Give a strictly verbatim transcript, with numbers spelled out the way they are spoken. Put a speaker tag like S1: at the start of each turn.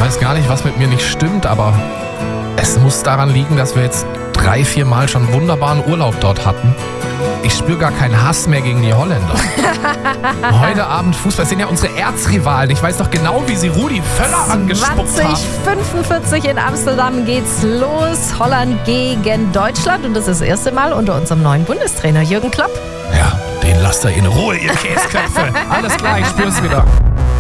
S1: weiß gar nicht, was mit mir nicht stimmt, aber es muss daran liegen, dass wir jetzt drei, vier Mal schon wunderbaren Urlaub dort hatten. Ich spüre gar keinen Hass mehr gegen die Holländer. Heute Abend Fußball, das sind ja unsere Erzrivalen. Ich weiß doch genau, wie sie Rudi Völler angespuckt haben.
S2: zwanzig fünfundvierzig in Amsterdam geht's los. Holland gegen Deutschland. Und das ist das erste Mal unter unserem neuen Bundestrainer Jürgen Klopp.
S1: Ja, den lasst ihr in Ruhe, ihr Käseköpfe. Alles klar, ich spür's wieder.